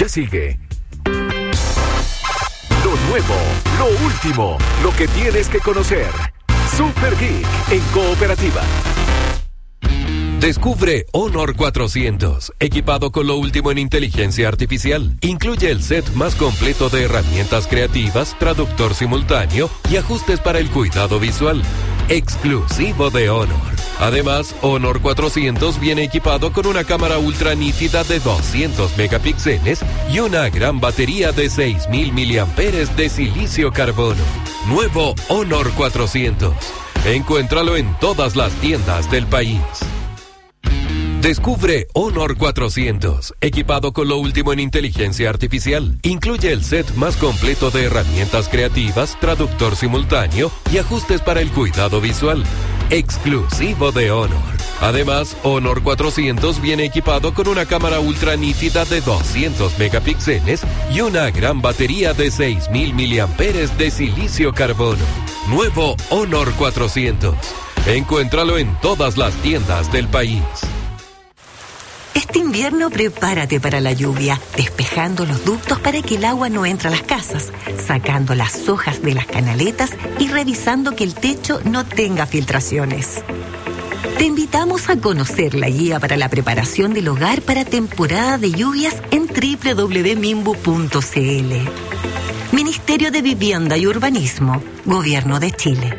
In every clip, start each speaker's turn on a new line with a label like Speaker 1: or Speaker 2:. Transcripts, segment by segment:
Speaker 1: sigue. Lo nuevo, lo último, lo que tienes que conocer. Super Geek en Cooperativa. Descubre Honor 400, equipado con lo último en inteligencia artificial. Incluye el set más completo de herramientas creativas, traductor simultáneo y ajustes para el cuidado visual. Exclusivo de Honor. Además, Honor 400 viene equipado con una cámara ultra nítida de 200 megapíxeles y una gran batería de 6.000 miliamperes de silicio carbono. Nuevo Honor 400. Encuéntralo en todas las tiendas del país. Descubre Honor 400, equipado con lo último en inteligencia artificial. Incluye el set más completo de herramientas creativas, traductor simultáneo y ajustes para el cuidado visual. Exclusivo de Honor. Además, Honor 400 viene equipado con una cámara ultra nítida de 200 megapíxeles y una gran batería de 6.000 miliamperes de silicio carbono. Nuevo Honor 400. Encuéntralo en todas las tiendas del país.
Speaker 2: Este invierno prepárate para la lluvia, despejando los ductos para que el agua no entre a las casas, sacando las hojas de las canaletas y revisando que el techo no tenga filtraciones. Te invitamos a conocer la guía para la preparación del hogar para temporada de lluvias en www.mimbu.cl. Ministerio de Vivienda y Urbanismo, Gobierno de Chile.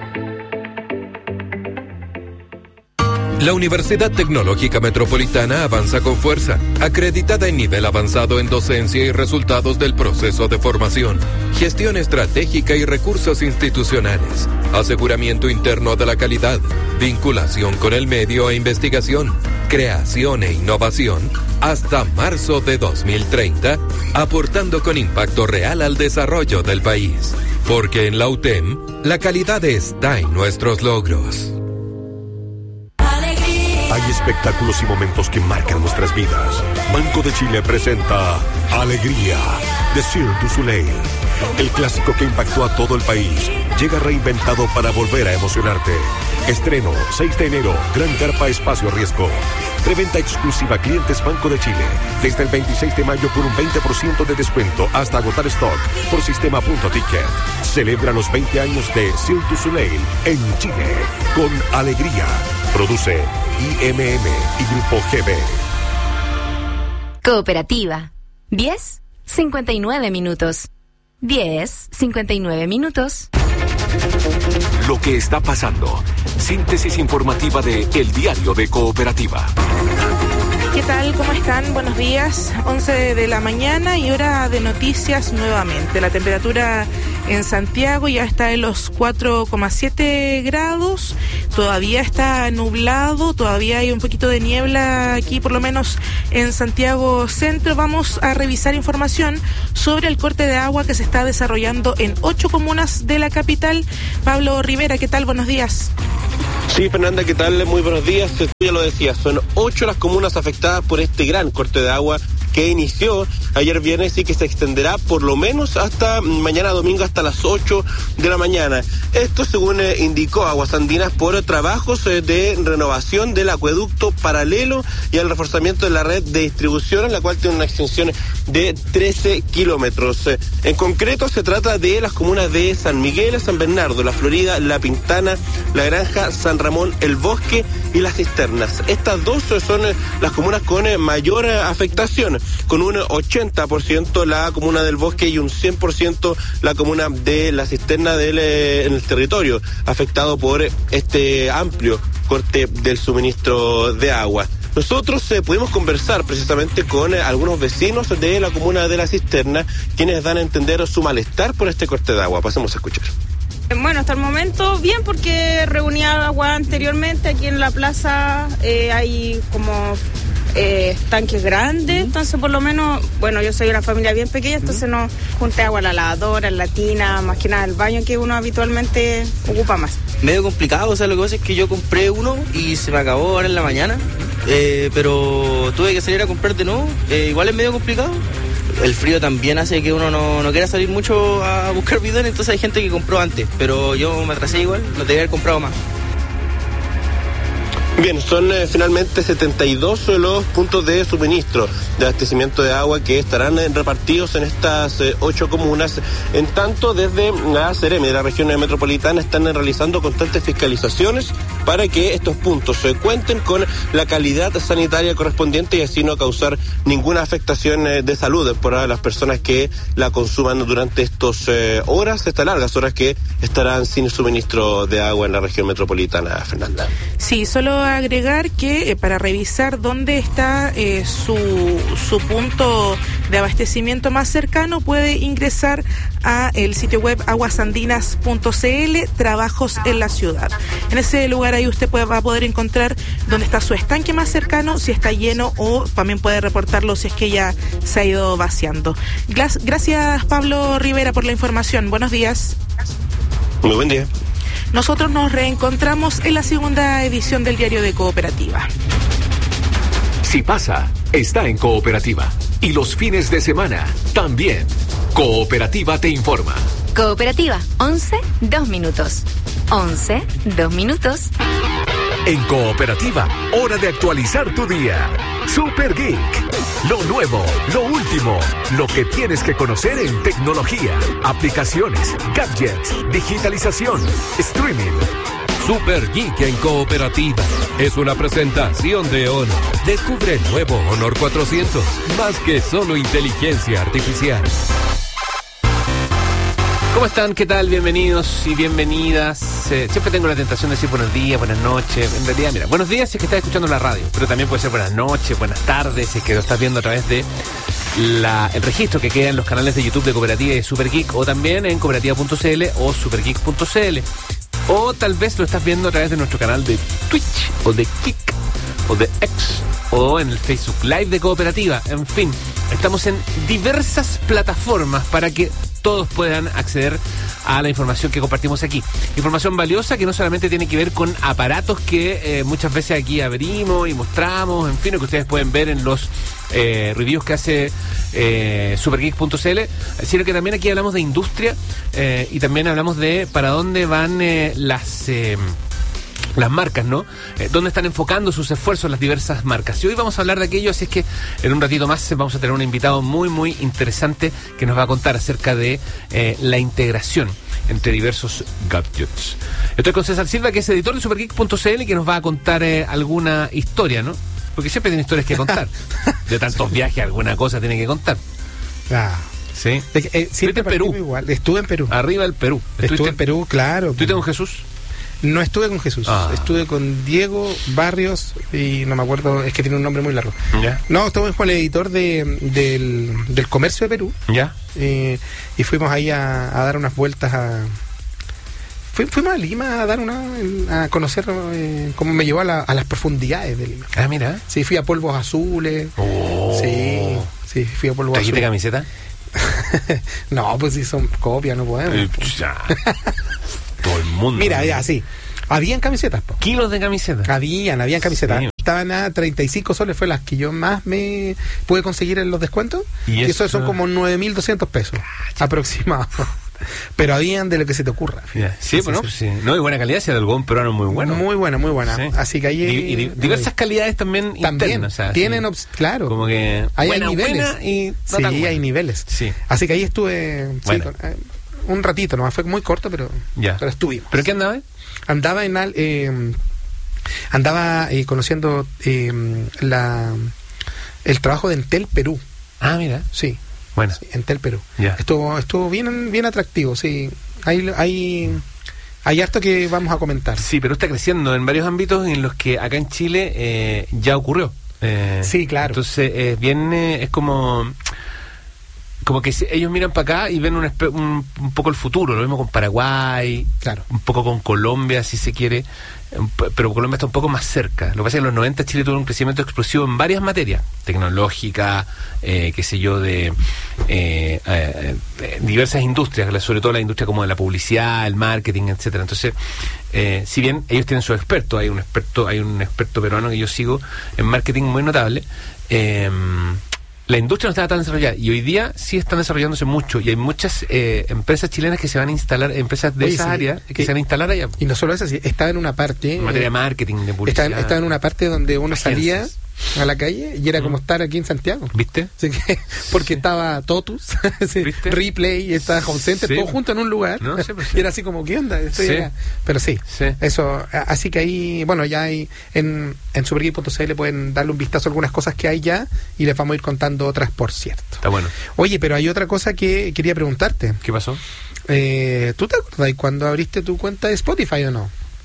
Speaker 3: La Universidad Tecnológica Metropolitana avanza con fuerza, acreditada en nivel avanzado en docencia y resultados del proceso de formación, gestión estratégica y recursos institucionales, aseguramiento interno de la calidad, vinculación con el medio e investigación, creación e innovación, hasta marzo de 2030, aportando con impacto real al desarrollo del país. Porque en la UTEM, la calidad está en nuestros logros.
Speaker 4: Hay espectáculos y momentos que marcan nuestras vidas. Banco de Chile presenta Alegría, de Cirque du Soleil. El clásico que impactó a todo el país llega reinventado para volver a emocionarte. Estreno 6 de enero, Gran Carpa Espacio Riesgo. Preventa exclusiva a clientes Banco de Chile. Desde el 26 de mayo por un 20% de descuento hasta agotar stock por sistema.ticket. Celebra los 20 años de Cirque du Soleil en Chile con Alegría. Produce IMM y Grupo GB.
Speaker 5: Cooperativa. 10:59 minutos. 10:59 minutos.
Speaker 1: Lo que está pasando. Síntesis informativa de El Diario de Cooperativa.
Speaker 6: ¿Qué tal? ¿Cómo están? Buenos días. 11 de la mañana y hora de noticias nuevamente. La temperatura en Santiago ya está en los 4,7 grados. Todavía está nublado, todavía hay un poquito de niebla aquí, por lo menos en Santiago Centro. Vamos a revisar información sobre el corte de agua que se está desarrollando en 8 comunas de la capital. Pablo Rivera, ¿qué tal? Buenos días.
Speaker 7: Sí, Fernanda, ¿qué tal? Muy buenos días. Tú ya lo decías, son 8 las comunas afectadas por este gran corte de agua que inició ayer viernes y que se extenderá por lo menos hasta mañana domingo, hasta las 8 de la mañana. Esto según indicó Aguas Andinas por trabajos de renovación del acueducto paralelo y el reforzamiento de la red de distribución, en la cual tiene una extensión de 13 kilómetros. En concreto se trata de las comunas de San Miguel, San Bernardo, La Florida, La Pintana, La Granja, San Ramón, El Bosque y Las Cisternas. Estas dos son las comunas con mayor afectación, con un 80% la comuna del Bosque y un 100% la comuna de La Cisterna en el territorio afectado por este amplio corte del suministro de agua. Nosotros pudimos conversar precisamente con algunos vecinos de la comuna de La Cisterna, quienes dan a entender su malestar por este corte de agua. Pasemos a escuchar.
Speaker 8: Bueno, hasta el momento bien, porque reunía agua anteriormente. Aquí en la plaza hay como tanques grandes, entonces por lo menos, bueno, yo soy una familia bien pequeña, entonces no junté agua a la lavadora, en la tina, más que nada el baño que uno habitualmente ocupa más.
Speaker 9: Medio complicado, o sea, lo que pasa es que yo compré uno y se me acabó ahora en la mañana, pero tuve que salir a comprar de nuevo, igual es medio complicado. El frío también hace que uno no quiera salir mucho a buscar bidones, entonces hay gente que compró antes, pero yo me atrasé igual, no debía haber comprado más.
Speaker 7: Bien, son finalmente 72 los puntos de suministro de abastecimiento de agua que estarán repartidos en estas 8 comunas. En tanto, desde la Seremi de la región metropolitana están realizando constantes fiscalizaciones para que estos puntos cuenten con la calidad sanitaria correspondiente y así no causar ninguna afectación de salud por las personas que la consuman durante estas largas horas que estarán sin suministro de agua en la región metropolitana, Fernanda.
Speaker 6: Sí, solo agregar que para revisar dónde está su punto de abastecimiento más cercano puede ingresar a el sitio web aguasandinas.cl, trabajos en la ciudad. En ese lugar ahí usted va a poder encontrar dónde está su estanque más cercano, si está lleno, o también puede reportarlo si es que ya se ha ido vaciando. Gracias, Pablo Rivera, por la información. Buenos días.
Speaker 7: Muy buen día.
Speaker 6: Nosotros nos reencontramos en la segunda edición del Diario de Cooperativa.
Speaker 10: Si pasa, está en Cooperativa. Y los fines de semana también. Cooperativa te informa.
Speaker 5: Cooperativa, 11, 2 minutos. 11, 2 minutos.
Speaker 10: En Cooperativa, hora de actualizar tu día. Super Geek. Lo nuevo, lo último, lo que tienes que conocer en tecnología, aplicaciones, gadgets, digitalización, streaming.
Speaker 1: Super Geek en Cooperativa. Es una presentación de Honor. Descubre el nuevo Honor 400. Más que solo inteligencia artificial.
Speaker 11: ¿Cómo están? ¿Qué tal? Bienvenidos y bienvenidas. Siempre tengo la tentación de decir buenos días, buenas noches. En realidad, mira, buenos días si es que estás escuchando la radio, pero también puede ser buenas noches, buenas tardes, si es que lo estás viendo a través de el registro que queda en los canales de YouTube de Cooperativa y de Super Geek, o también en cooperativa.cl o supergeek.cl. O tal vez lo estás viendo a través de nuestro canal de Twitch, o de Kik, o de X, o en el Facebook Live de Cooperativa. En fin, estamos en diversas plataformas para que todos puedan acceder a la información que compartimos aquí. Información valiosa que no solamente tiene que ver con aparatos que muchas veces aquí abrimos y mostramos, en fin, lo que ustedes pueden ver en los reviews que hace supergeek.cl, sino que también aquí hablamos de industria y también hablamos de para dónde van las marcas, ¿no? ¿Dónde están enfocando sus esfuerzos las diversas marcas? Y hoy vamos a hablar de aquello, así es que en un ratito más vamos a tener un invitado muy, muy interesante que nos va a contar acerca de la integración entre diversos gadgets. Estoy con César Silva, que es editor de supergeek.cl y que nos va a contar alguna historia, ¿no? Porque siempre tiene historias que contar. De tantos viajes, alguna cosa tiene que contar.
Speaker 12: Ah.
Speaker 11: ¿Sí?
Speaker 12: Siempre en Perú. Igual. Estuve en Perú.
Speaker 11: Arriba el Perú.
Speaker 12: Estuve en Perú, claro.
Speaker 11: ¿Estuviste con Jesús?
Speaker 12: No estuve con Jesús, estuve con Diego Barrios y no me acuerdo, es que tiene un nombre muy largo.
Speaker 11: ¿Ya?
Speaker 12: No, estuve con el editor del Comercio de Perú.
Speaker 11: ¿Ya?
Speaker 12: Y fuimos ahí a dar unas vueltas fuimos a Lima a dar a conocer cómo me llevó a las profundidades de Lima.
Speaker 11: Ah, mira.
Speaker 12: Sí, fui a Polvos Azules.
Speaker 11: Oh.
Speaker 12: Sí, fui a Polvos Azules.
Speaker 11: ¿Trajiste camiseta?
Speaker 12: No, pues si son copias, no podemos.
Speaker 11: Todo el mundo.
Speaker 12: Mira, ya, sí. Habían camisetas, po.
Speaker 11: Kilos de camisetas.
Speaker 12: Habían camisetas.
Speaker 11: Sí.
Speaker 12: Estaban a 35 soles, fue las que yo más me pude conseguir en los descuentos. Y eso son como 9.200 pesos aproximados. Pero habían de lo que se te ocurra.
Speaker 11: Sí, bueno, sí. No, y buena calidad, si el algodón peruano muy bueno.
Speaker 12: Muy buena. Sí. Así que ahí...
Speaker 11: Y diversas calidades también internas. O sea,
Speaker 12: tienen, claro.
Speaker 11: Como que...
Speaker 12: Hay niveles.
Speaker 11: Y no
Speaker 12: sí, hay niveles.
Speaker 11: Sí.
Speaker 12: Así que ahí estuve... Bueno. Sí, un ratito nomás, fue muy corto, pero estuvimos.
Speaker 11: ¿Pero qué andaba?
Speaker 12: Andaba conociendo el trabajo de Entel Perú.
Speaker 11: Ah, mira.
Speaker 12: Sí.
Speaker 11: Bueno.
Speaker 12: Sí, Entel Perú.
Speaker 11: Ya.
Speaker 12: Estuvo bien atractivo, sí. Hay harto que vamos a comentar.
Speaker 11: Sí, pero está creciendo en varios ámbitos en los que acá en Chile ya ocurrió.
Speaker 12: Sí, claro.
Speaker 11: Entonces, es como que ellos miran para acá y ven un poco el futuro. Lo mismo con Paraguay,
Speaker 12: claro,
Speaker 11: un poco con Colombia, si se quiere, pero Colombia está un poco más cerca. Lo que pasa es que en los 90 Chile tuvo un crecimiento explosivo en varias materias, tecnológica, de diversas industrias, sobre todo la industria como de la publicidad, el marketing, etcétera. Entonces, si bien ellos tienen sus expertos, hay un experto peruano que yo sigo en marketing muy notable, la industria no estaba tan desarrollada y hoy día sí están desarrollándose mucho y hay muchas empresas chilenas que se van a instalar, empresas de esa área que se van a instalar allá.
Speaker 12: Y no solo eso, estaba en una parte...
Speaker 11: En materia de marketing, de publicidad.
Speaker 12: Estaba en una parte donde uno salía a la calle y era como estar aquí en Santiago.
Speaker 11: ¿Viste?
Speaker 12: Así que, porque estaba Totus, Replay, estaba Home Center, todo junto en un lugar.
Speaker 11: No, sí, pues,
Speaker 12: y era así como, ¿qué onda? Estoy acá. Pero eso. Así que ahí, bueno, ya hay en supergeek.cl pueden darle un vistazo a algunas cosas que hay ya y les vamos a ir contando otras, por cierto.
Speaker 11: Está bueno.
Speaker 12: Oye, pero hay otra cosa que quería preguntarte.
Speaker 11: ¿Qué pasó?
Speaker 12: ¿Tú te acordás cuando abriste tu cuenta de Spotify o no?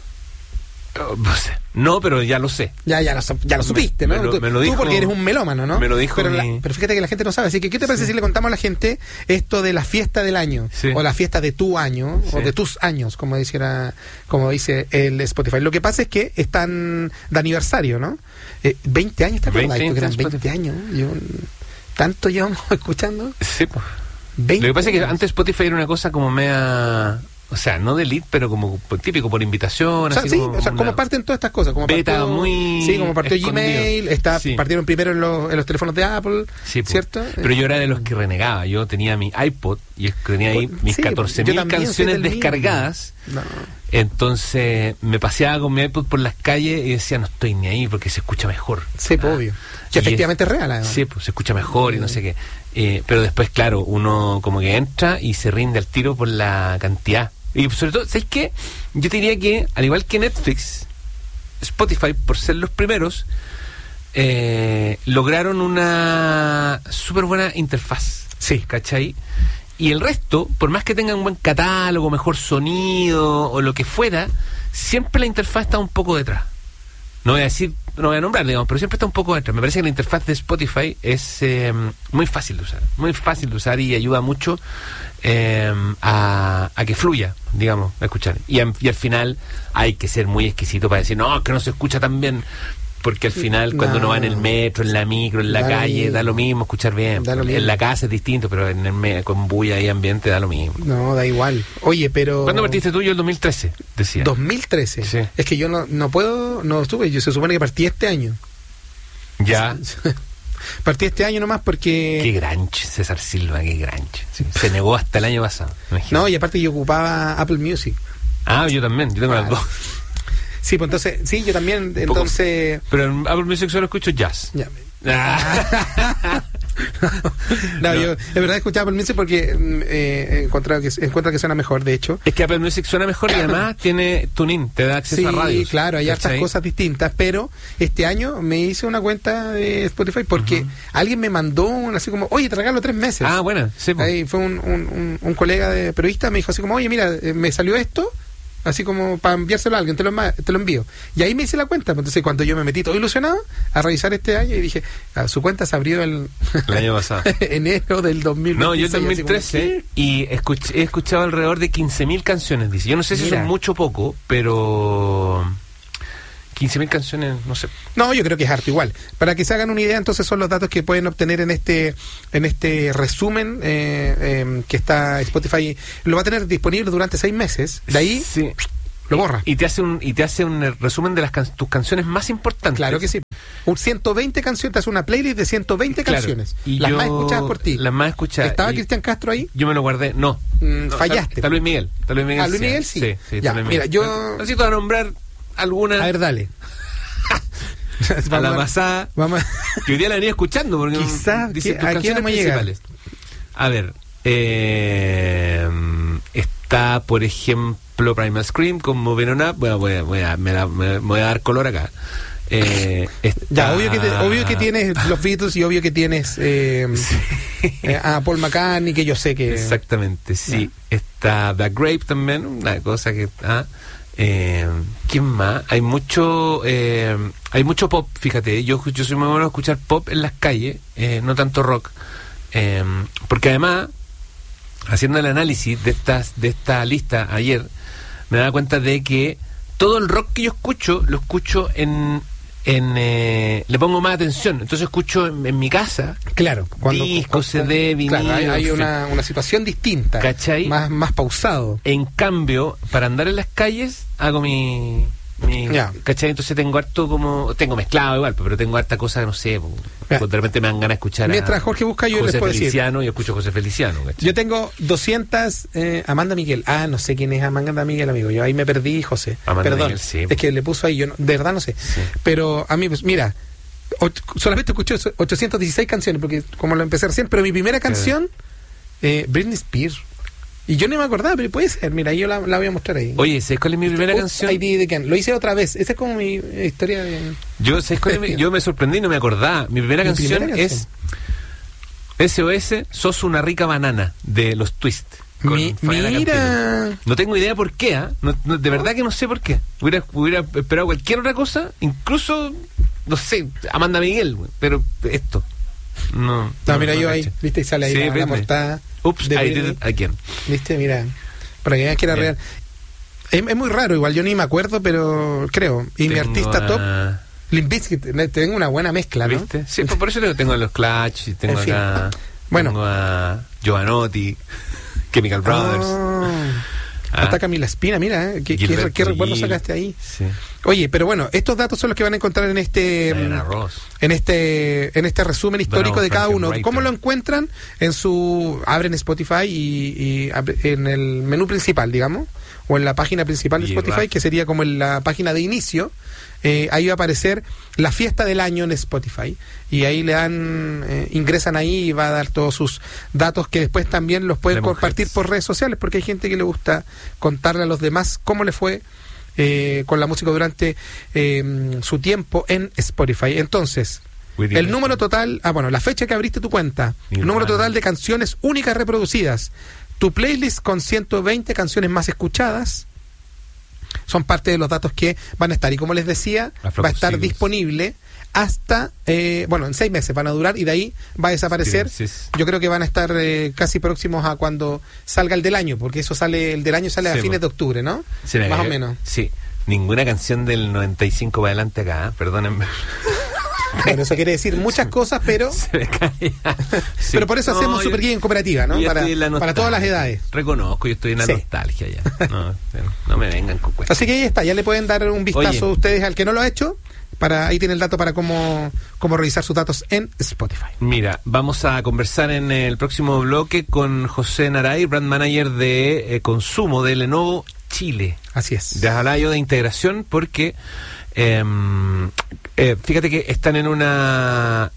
Speaker 11: No sé. No, pero ya lo sé.
Speaker 12: Ya lo supiste, ¿no?
Speaker 11: Me lo dijo,
Speaker 12: tú porque eres un melómano, ¿no?
Speaker 11: Me lo dijo.
Speaker 12: Pero fíjate que la gente no sabe. Así que, ¿qué te parece si le contamos a la gente esto de la fiesta del año? O la fiesta de tu año, o de tus años, como dice el Spotify. Lo que pasa es que están de aniversario, ¿no? 20 años, ¿te acuerdas? Eran 20 años. ¿Tanto llevamos escuchando?
Speaker 11: Sí, pues. Lo que pasa es que antes Spotify era una cosa como mea... O sea, no de elite, pero como típico, por invitación.
Speaker 12: O sea,
Speaker 11: así
Speaker 12: sí,
Speaker 11: como,
Speaker 12: como parten todas estas cosas. Como
Speaker 11: beta
Speaker 12: partió,
Speaker 11: muy
Speaker 12: como partió
Speaker 11: escondido.
Speaker 12: Gmail, partieron primero en los teléfonos de Apple, ¿cierto?
Speaker 11: Pero yo era de los que renegaba. Yo tenía mi iPod y tenía ahí mis 14.000 canciones descargadas. No. Entonces me paseaba con mi iPod por las calles y decía, no estoy ni ahí porque se escucha mejor.
Speaker 12: Sí, obvio. Que efectivamente es real, además.
Speaker 11: Sí, pues se escucha mejor y no sé qué. Pero después, claro, uno como que entra y se rinde al tiro por la cantidad. Y sobre todo, ¿sabes qué? Yo te diría que, al igual que Netflix, Spotify, por ser los primeros, lograron una súper buena interfaz.
Speaker 12: Sí.
Speaker 11: ¿Cachai? Y el resto, por más que tengan un buen catálogo, mejor sonido o lo que fuera, siempre la interfaz está un poco detrás. No voy a nombrar, digamos, pero siempre está un poco detrás. Me parece que la interfaz de Spotify es muy fácil de usar y ayuda mucho a que fluya, digamos, a escuchar. Y al final hay que ser muy exquisito para decir, no, que no se escucha tan bien. Porque al final, cuando uno va en el metro, en la micro, en la calle, da lo mismo escuchar bien. En la casa es distinto, pero con bulla y ambiente da lo mismo.
Speaker 12: No, da igual. Oye, pero...
Speaker 11: ¿Cuándo partiste tú? Yo el 2013, decía.
Speaker 12: 2013.
Speaker 11: Sí.
Speaker 12: Es que yo no estuve. Yo se supone que partí este año.
Speaker 11: Ya.
Speaker 12: Partí este año nomás porque...
Speaker 11: Qué granche, César Silva, qué granche. Sí. Se negó hasta el año pasado. Imagínate.
Speaker 12: No, y aparte yo ocupaba Apple Music.
Speaker 11: Ah, yo también. Yo tengo las dos.
Speaker 12: Sí, pues entonces, sí, yo también, entonces...
Speaker 11: Pero en Apple Music solo escucho jazz.
Speaker 12: Ya. No, yo de verdad escuchaba Apple Music porque encuentro que suena mejor, de hecho.
Speaker 11: Es que Apple Music suena mejor y además tiene tuning, te da acceso a radios.
Speaker 12: Sí, claro, hay hartas cosas distintas, pero este año me hice una cuenta de Spotify porque alguien me mandó así como, oye, te regalo 3 meses.
Speaker 11: Ah, bueno, sí.
Speaker 12: Ahí fue un colega de periodista, me dijo así como, oye, mira, me salió esto, así como para enviárselo a alguien, te lo envío. Y ahí me hice la cuenta. Entonces, cuando yo me metí todo ilusionado a revisar este año y dije, su cuenta se abrió el
Speaker 11: año pasado.
Speaker 12: enero del 2016.
Speaker 11: No, yo en 2013 y he escuchado alrededor de 15.000 canciones, dice. Yo no sé si son mucho o poco, pero 15.000 canciones, no sé.
Speaker 12: No, yo creo que es harto igual. Para que se hagan una idea, entonces son los datos que pueden obtener en este resumen que está Spotify. Lo va a tener disponible durante 6 meses. De ahí lo borra.
Speaker 11: Y te hace un resumen de tus canciones más importantes.
Speaker 12: Claro que sí. 120 canciones, te hace una playlist de 120 canciones.
Speaker 11: Y
Speaker 12: las más escuchadas por ti.
Speaker 11: Las más escuchadas.
Speaker 12: ¿Estaba Cristian Castro ahí?
Speaker 11: Yo me lo guardé. No.
Speaker 12: Fallaste.
Speaker 11: Está Luis Miguel.
Speaker 12: Luis Miguel sí.
Speaker 11: Ya,
Speaker 12: mira, yo
Speaker 11: necesito nombrar alguna.
Speaker 12: A ver, dale.
Speaker 11: A la pasada. Que hoy día la venía escuchando porque
Speaker 12: quizás
Speaker 11: dice tus canciones principales. A ver, está por ejemplo Primal Scream con Moving On Up. Me voy a dar color acá.
Speaker 12: Ya, obvio que tienes los Beatles y obvio que tienes a Paul McCartney, que yo sé que...
Speaker 11: Exactamente, sí. Está Black Grape también, una cosa que... ¿quién más? Hay mucho pop, fíjate. Yo soy muy bueno a escuchar pop en las calles, no tanto rock, porque además, haciendo el análisis de esta lista ayer, me daba cuenta de que todo el rock que yo escucho lo escucho le pongo más atención, entonces escucho en mi casa.
Speaker 12: Claro,
Speaker 11: disco, CD, vinilo.
Speaker 12: Claro, hay una situación distinta,
Speaker 11: ¿cachai?
Speaker 12: Más pausado.
Speaker 11: En cambio, para andar en las calles hago mi ¿Cachai? Entonces tengo mezclado igual, pero tengo harta cosa que no sé, de repente me dan ganas de escuchar
Speaker 12: mientras Jorge busca, yo
Speaker 11: José
Speaker 12: les puedo
Speaker 11: Feliciano,
Speaker 12: decir.
Speaker 11: y escucho José Feliciano, ¿cachai?
Speaker 12: Yo tengo 200 Amanda Miguel. No sé quién es Amanda Miguel, amigo. Yo ahí me perdí, José. Perdón,
Speaker 11: Miguel, sí.
Speaker 12: Es que le puso ahí, yo de verdad no sé. Sí. Pero a mí, pues, mira, solamente escuché 816 canciones, porque como lo empecé recién, pero mi primera canción, Britney Spears. Y yo no me acordaba, pero puede ser. Mira, yo la voy a mostrar ahí.
Speaker 11: Oye, ¿sabes cuál es mi primera canción?
Speaker 12: ID de Ken. Lo hice otra vez. Esa es como mi historia de...
Speaker 11: Yo me sorprendí, no me acordaba. Mi primera canción es SOS, Sos una rica banana, de los Twist.
Speaker 12: Mira.
Speaker 11: No tengo idea por qué, de verdad que no sé por qué. Hubiera esperado cualquier otra cosa, incluso, no sé, Amanda Miguel, pero esto. No,
Speaker 12: mira, yo ahí, viste, y sale ahí la portada.
Speaker 11: Oops, I did it again.
Speaker 12: Viste, mira, para que vean que era real. Es muy raro, igual yo ni me acuerdo, pero creo. Y mi artista top, Limp Bizkit, tengo una buena mezcla, ¿no?
Speaker 11: ¿Viste? Sí, por eso tengo a los Clutch, y tengo acá, tengo a Giovanotti, Chemical Brothers.
Speaker 12: Hasta Camila Espina, mira, ¿qué recuerdo sacaste ahí? Sí. Oye, pero bueno, estos datos son los que van a encontrar en este resumen histórico de cada uno. ¿Cómo lo encuentran? Abren Spotify y en el menú principal, digamos, o en la página principal de Spotify, que sería como en la página de inicio. Ahí va a aparecer la fiesta del año en Spotify, y ahí le dan, ingresan ahí y va a dar todos sus datos, que después también los pueden compartir por redes sociales, porque hay gente que le gusta contarle a los demás cómo le fue con la música durante su tiempo en Spotify. Entonces, el número total, la fecha que abriste tu cuenta, el número total de canciones únicas reproducidas, tu playlist con 120 canciones más escuchadas, son parte de los datos que van a estar. Y como les decía, va a estar disponible hasta, en 6 meses van a durar, y de ahí va a desaparecer. Yo creo que van a estar casi próximos a cuando salga el del año, porque el del año sale a fines de octubre, ¿no?
Speaker 11: Sí,
Speaker 12: más o menos.
Speaker 11: Sí, ninguna canción del 95 para adelante acá, perdónenme.
Speaker 12: Bueno, eso quiere decir muchas cosas, pero pero por eso hacemos Super Geek en cooperativa, ¿no? Para todas las edades.
Speaker 11: Reconozco, yo estoy en la nostalgia ya. No me vengan con cuentas.
Speaker 12: Así que ahí está, ya le pueden dar un vistazo ustedes al que no lo ha hecho. Ahí tiene el dato para cómo revisar sus datos en Spotify.
Speaker 11: Mira, vamos a conversar en el próximo bloque con José Naray, brand manager de consumo de Lenovo Chile.
Speaker 12: Así es.
Speaker 11: Ya hablaba yo de integración porque fíjate que están en una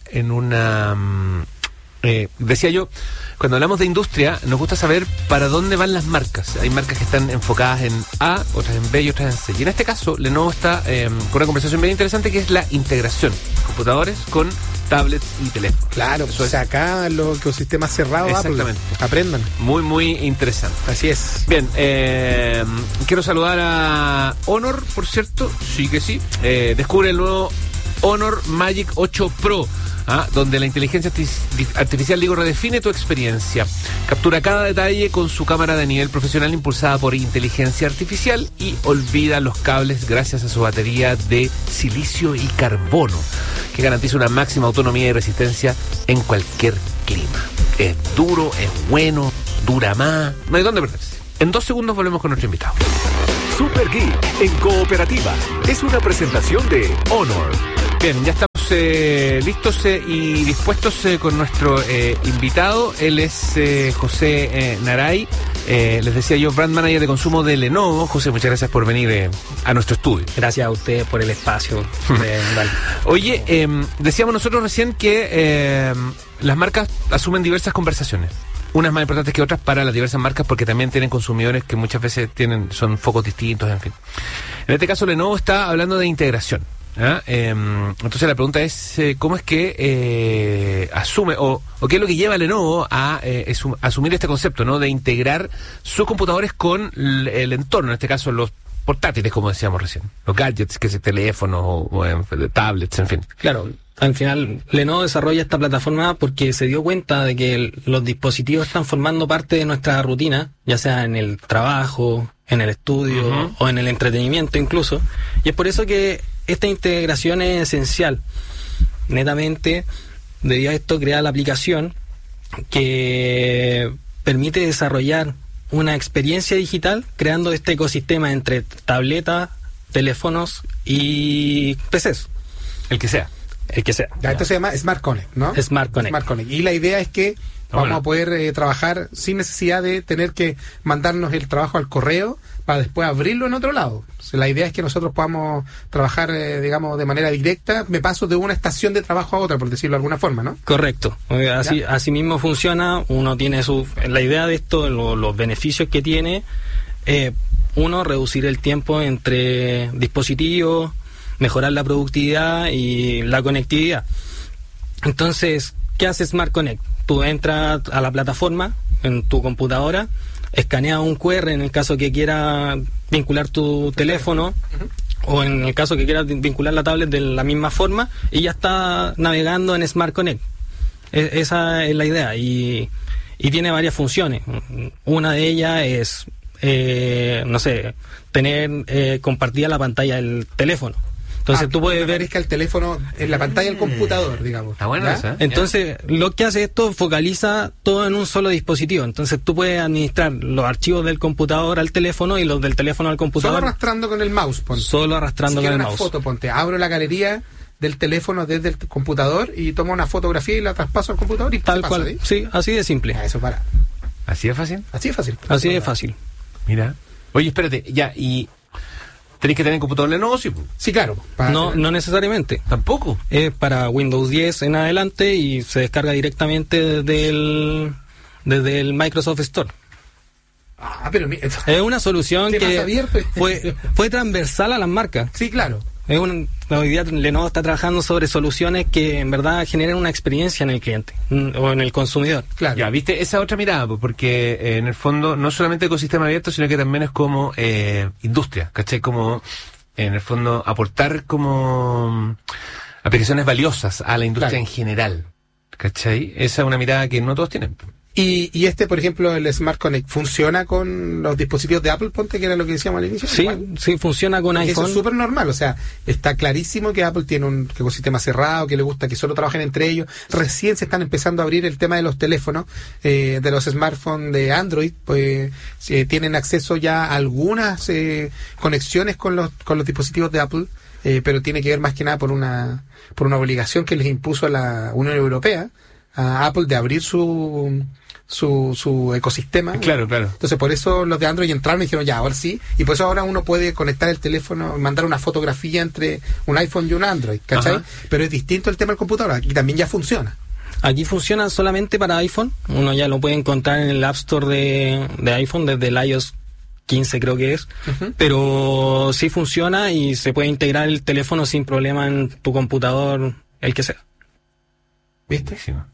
Speaker 11: decía yo, cuando hablamos de industria nos gusta saber para dónde van las marcas. Hay marcas que están enfocadas en A, otras en B y otras en C. Y en este caso Lenovo está con una conversación bien interesante, que es la integración computadores con tablets y teléfonos.
Speaker 12: Claro, acá los ecosistemas cerrados.
Speaker 11: Exactamente.
Speaker 12: Aprendan.
Speaker 11: Muy, muy interesante.
Speaker 12: Así es.
Speaker 11: Bien, quiero saludar a Honor, por cierto. Sí que sí. Descubre el nuevo Honor Magic 8 Pro, donde la inteligencia artificial, redefine tu experiencia. Captura cada detalle con su cámara de nivel profesional impulsada por inteligencia artificial y olvida los cables gracias a su batería de silicio y carbono, que garantiza una máxima autonomía y resistencia en cualquier clima. Es duro, es bueno, dura más, no hay dónde perderse. En 2 segundos volvemos con nuestro invitado.
Speaker 10: Super Geek en Cooperativa es una presentación de Honor.
Speaker 11: Bien, ya estamos listos y dispuestos con nuestro invitado. Él es José Naray, les decía yo, brand manager de consumo de Lenovo. José, muchas gracias por venir a nuestro estudio.
Speaker 13: Gracias a ustedes por el espacio.
Speaker 11: Oye, decíamos nosotros recién que las marcas asumen diversas conversaciones, unas más importantes que otras para las diversas marcas, porque también tienen consumidores que muchas veces son focos distintos, en fin. En este caso Lenovo está hablando de integración. Entonces la pregunta es ¿cómo es que asume o qué es lo que lleva a Lenovo a asumir este concepto, ¿no?, de integrar sus computadores con el entorno, en este caso los portátiles, como decíamos recién, los gadgets, que es el teléfono o tablets, en fin.
Speaker 13: Claro, al final Lenovo desarrolla esta plataforma porque se dio cuenta de que los dispositivos están formando parte de nuestra rutina, ya sea en el trabajo, en el estudio o en el entretenimiento incluso, y es por eso que esta integración es esencial. Netamente, debido a esto, crea la aplicación que permite desarrollar una experiencia digital creando este ecosistema entre tableta, teléfonos y PCs.
Speaker 11: El que sea.
Speaker 12: Ya, esto se llama Smart Connect, ¿no?
Speaker 13: Smart Connect.
Speaker 12: Y la idea es que vamos a poder trabajar sin necesidad de tener que mandarnos el trabajo al correo para después abrirlo en otro lado. O sea, la idea es que nosotros podamos trabajar, digamos, de manera directa. Me paso de una estación de trabajo a otra, por decirlo de alguna forma, ¿no?
Speaker 13: Correcto. Así mismo funciona. Uno tiene la idea de esto, los beneficios que tiene. Uno, reducir el tiempo entre dispositivos, mejorar la productividad y la conectividad. Entonces, ¿qué hace Smart Connect? Tú entras a la plataforma en tu computadora, escaneas un QR en el caso que quieras vincular tu teléfono, o en el caso que quieras vincular la tablet de la misma forma, y ya está navegando en Smart Connect. Esa es la idea, y tiene varias funciones. Una de ellas es, tener compartida la pantalla del teléfono. Entonces tú puedes ver
Speaker 12: que el teléfono en la pantalla del computador, digamos.
Speaker 11: Está bueno eso, ¿eh?
Speaker 13: Entonces, lo que hace esto, focaliza todo en un solo dispositivo. Entonces tú puedes administrar los archivos del computador al teléfono y los del teléfono al computador.
Speaker 12: Solo arrastrando con el mouse, ponte.
Speaker 13: Solo arrastrando con el mouse.
Speaker 12: Foto, ponte. Abro la galería del teléfono desde el computador y tomo una fotografía y la traspaso al computador y
Speaker 13: tal cual. ¿Sí? Sí, así de simple.
Speaker 12: Eso para.
Speaker 11: ¿Así es fácil?
Speaker 12: Así es fácil.
Speaker 13: Así de fácil.
Speaker 11: Mira. Oye, espérate, ya, y ¿tenéis que tener computador Lenovo?
Speaker 12: Sí, claro.
Speaker 13: No necesariamente.
Speaker 11: ¿Tampoco?
Speaker 13: Es para Windows 10 en adelante y se descarga directamente desde el Microsoft Store.
Speaker 12: Pero
Speaker 13: es una solución que fue transversal a las marcas.
Speaker 12: Sí, claro.
Speaker 13: Hoy día Lenovo está trabajando sobre soluciones que en verdad generen una experiencia en el cliente o en el consumidor.
Speaker 11: Claro. Ya, viste esa otra mirada, porque en el fondo no solamente ecosistema abierto, sino que también es como industria, ¿cachai? Como en el fondo aportar como aplicaciones valiosas a la industria en general, ¿cachai? Esa es una mirada que no todos tienen.
Speaker 12: Y por ejemplo, el Smart Connect, ¿funciona con los dispositivos de Apple, ponte, que era lo que decíamos al inicio?
Speaker 13: Sí, funciona con iPhone.
Speaker 12: Eso es súper normal, o sea, está clarísimo que Apple tiene un ecosistema cerrado, que le gusta que solo trabajen entre ellos. Recién se están empezando a abrir el tema de los teléfonos, de los smartphones de Android, pues tienen acceso ya a algunas conexiones con los dispositivos de Apple, pero tiene que ver más que nada por una obligación que les impuso la Unión Europea a Apple de abrir su ecosistema.
Speaker 11: Claro.
Speaker 12: Entonces por eso los de Android entraron y dijeron ya, ahora sí, y por eso ahora uno puede conectar el teléfono, mandar una fotografía entre un iPhone y un Android, ¿cachai? Ajá. Pero es distinto el tema del computador, aquí también ya funciona.
Speaker 13: Aquí funciona solamente para iPhone, uno ya lo puede encontrar en el App Store de iPhone desde el iOS 15 creo que es, pero sí funciona y se puede integrar el teléfono sin problema en tu computador, el que sea.
Speaker 12: ¿Viste?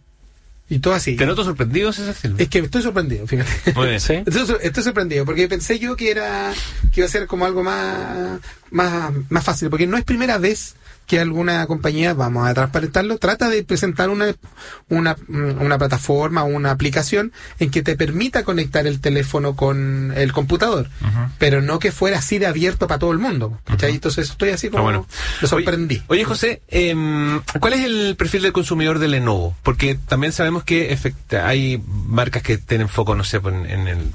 Speaker 12: Y todo así.
Speaker 11: ¿Te noto sorprendido, César Silva?
Speaker 12: Es que estoy sorprendido, fíjate.
Speaker 11: Muy bien. ¿Sí?
Speaker 12: Estoy sorprendido, porque pensé yo que iba a ser como algo más fácil, porque no es primera vez que alguna compañía, vamos a transparentarlo, trata de presentar una plataforma o una aplicación en que te permita conectar el teléfono con el computador, pero no que fuera así de abierto para todo el mundo. Entonces estoy así como lo sorprendí.
Speaker 11: Oye José, ¿cuál es el perfil del consumidor de Lenovo? Porque también sabemos que hay marcas que tienen foco, no sé, en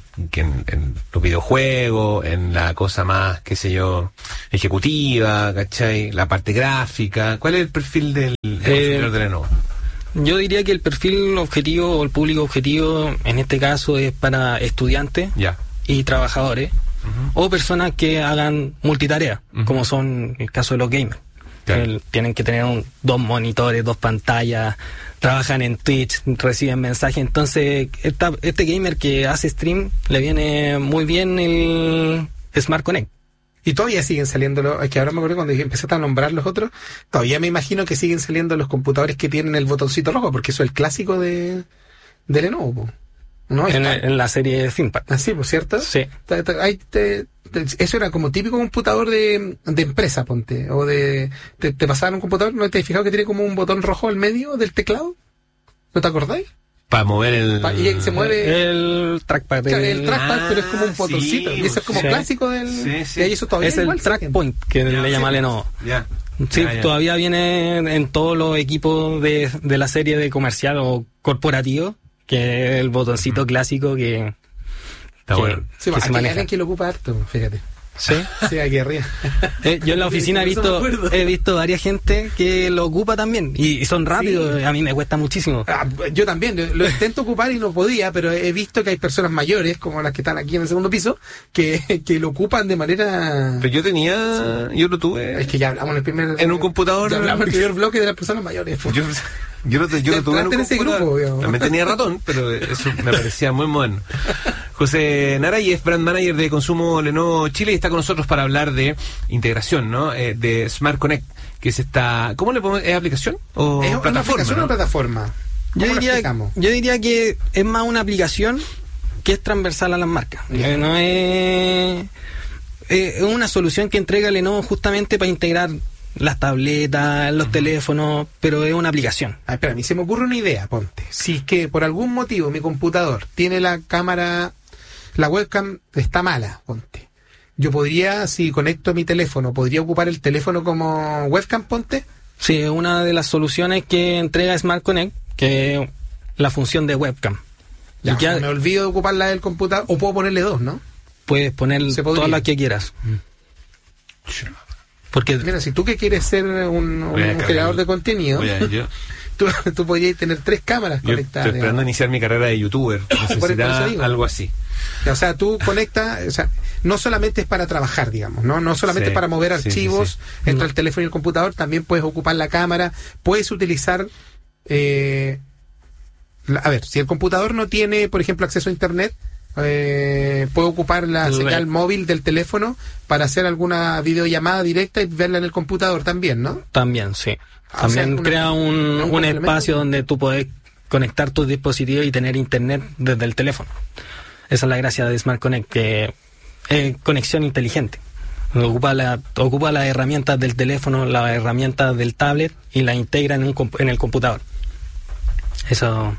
Speaker 11: los videojuegos, en la cosa más, qué sé yo, ejecutiva, ¿cachai? La parte gráfica. ¿Cuál es el perfil del consumidor de Lenovo?
Speaker 13: Yo diría que el perfil objetivo o el público objetivo en este caso es para estudiantes y trabajadores o personas que hagan multitarea, como son el caso de los gamers. Tienen que tener 2 monitores, 2 pantallas, trabajan en Twitch, reciben mensajes. Entonces, este gamer que hace stream le viene muy bien el Smart Connect.
Speaker 12: Y todavía siguen saliendo, es que ahora me acuerdo cuando empezaste a nombrar los otros, todavía me imagino que siguen saliendo los computadores que tienen el botoncito rojo, porque eso es el clásico de Lenovo, ¿no?
Speaker 13: En la serie de ThinkPad.
Speaker 12: Ah, sí, pues, ¿cierto?
Speaker 13: Sí.
Speaker 12: Eso era como típico computador de empresa, ponte, o te pasaban un computador, ¿no te has fijado que tiene como un botón rojo al medio del teclado? ¿No te acordáis?
Speaker 11: Para mover
Speaker 12: y se mueve
Speaker 13: el trackpad.
Speaker 12: El trackpad, pero es como un botoncito. Y eso es como clásico del.
Speaker 11: Sí.
Speaker 12: Y eso todavía
Speaker 13: es el track point que le llama Lenovo. Sí, todavía viene en todos los equipos de la serie de comercial o corporativo, que es el botoncito clásico que
Speaker 12: está bueno. Sí, que se maneja. Alguien que lo ocupa harto, fíjate.
Speaker 13: Sí,
Speaker 12: sí, aquí arriba.
Speaker 13: Yo en la oficina he visto varias gente que lo ocupa también y son rápidos. Sí. A mí me cuesta muchísimo.
Speaker 12: Yo también lo intento ocupar y no podía, pero he visto que hay personas mayores, como las que están aquí en el segundo piso, que lo ocupan de manera...
Speaker 11: Pero yo lo tuve.
Speaker 12: Es que ya hablamos
Speaker 11: en un computador.
Speaker 12: Ya hablamos en el primer bloque de las personas mayores.
Speaker 11: Yo lo tuve en
Speaker 12: ese grupo, digamos.
Speaker 11: También tenía ratón, pero eso me parecía muy moderno. José Naray es brand manager de consumo Lenovo Chile y está con nosotros para hablar de integración, ¿no? De Smart Connect, que es esta... ¿Cómo le ponemos? ¿Es aplicación o
Speaker 12: ¿Es
Speaker 11: plataforma?
Speaker 12: ¿Una aplicación, ¿no? O plataforma?
Speaker 13: Yo diría que es más una aplicación que es transversal a las marcas. No es una solución que entrega Lenovo justamente para integrar las tabletas, los teléfonos, pero es una aplicación.
Speaker 12: Espera, a mí se me ocurre una idea, ponte. Si es que por algún motivo mi computador tiene la cámara, la webcam está mala, ponte. Yo podría, si conecto mi teléfono, ¿podría ocupar el teléfono como webcam, ponte?
Speaker 13: Sí, es una de las soluciones que entrega Smart Connect, que es la función de webcam.
Speaker 12: Ya, me olvido de ocuparla del computador, o puedo ponerle dos, ¿no?
Speaker 13: Puedes poner todas las que quieras. Porque
Speaker 12: mira, si tú que quieres ser un creador de contenido, tú podrías tener 3 cámaras conectadas.
Speaker 11: Estoy esperando iniciar mi carrera de youtuber. Necesitará algo así.
Speaker 12: O sea, tú conectas, o sea, no solamente es para trabajar, digamos, no solamente es para mover archivos entre el teléfono y el computador, también puedes ocupar la cámara, puedes utilizar... a ver, si el computador no tiene, por ejemplo, acceso a internet, puedo ocupar la señal móvil del teléfono para hacer alguna videollamada directa y verla en el computador también, ¿no?
Speaker 13: También, sí. También crea un espacio donde tú puedes conectar tus dispositivos y tener internet desde el teléfono. Esa es la gracia de Smart Connect, que es conexión inteligente. Ocupa las herramientas del teléfono, las herramientas del tablet y la integra en el computador. Eso...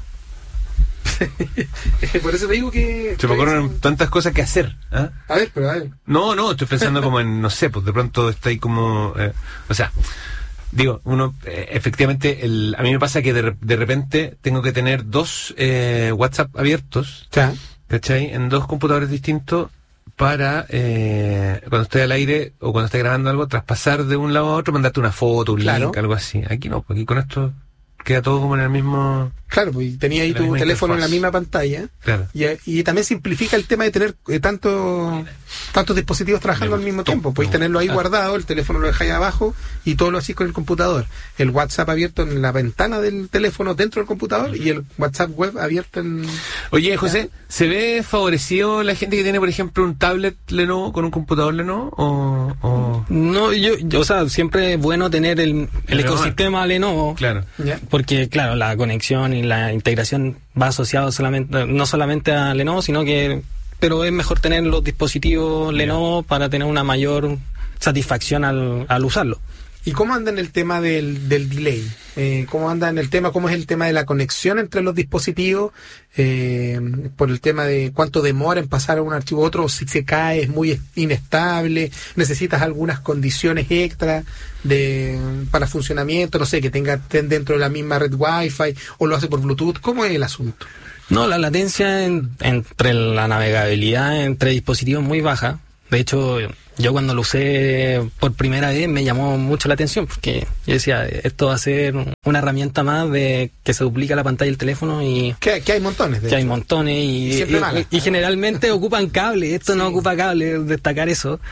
Speaker 12: Por eso te digo que...
Speaker 11: Se me ocurren tantas cosas que hacer. ¿Eh?
Speaker 12: A ver, pero a ver.
Speaker 11: No, estoy pensando como en, no sé, pues de pronto está ahí como... o sea, digo, uno, efectivamente, a mí me pasa que de repente tengo que tener 2 WhatsApp abiertos, ¿cachai? En 2 computadores distintos para, cuando estoy al aire o cuando estoy grabando algo, traspasar de un lado a otro, mandarte una foto, un link, algo así. Aquí no, aquí con esto... queda todo como en el mismo...
Speaker 12: Claro, pues tenía ahí tu teléfono en la misma pantalla.
Speaker 11: Claro.
Speaker 12: Y también simplifica el tema de tener tantos dispositivos trabajando al mismo tiempo. Podéis tenerlo ahí guardado, el teléfono lo dejáis abajo y todo lo hacéis con el computador. El WhatsApp abierto en la ventana del teléfono dentro del computador y el WhatsApp web abierto en...
Speaker 11: Oye, José, ¿se ve favorecido la gente que tiene, por ejemplo, un tablet Lenovo con un computador Lenovo? ¿O?
Speaker 13: No, yo, o sea, siempre es bueno tener el ecosistema Lenovo.
Speaker 11: Claro.
Speaker 13: Porque, claro, la conexión y la integración va asociado no solamente a Lenovo, pero es mejor tener los dispositivos Lenovo para tener una mayor satisfacción al usarlo.
Speaker 12: ¿Y cómo anda en el tema del delay? ¿Cómo es el tema de la conexión entre los dispositivos? Por el tema de cuánto demora en pasar a un archivo a otro, si se cae, es muy inestable, necesitas algunas condiciones extra para funcionamiento, no sé, que estén dentro de la misma red Wi-Fi o lo hace por Bluetooth. ¿Cómo es el asunto?
Speaker 13: No, la latencia entre la navegabilidad entre dispositivos es muy baja. De hecho, yo cuando lo usé por primera vez me llamó mucho la atención porque yo decía, esto va a ser una herramienta más de que se duplica la pantalla del teléfono y...
Speaker 12: Que hay montones, de hecho.
Speaker 13: Hay montones y generalmente ocupan cable. Esto no ocupa cable, destacar eso.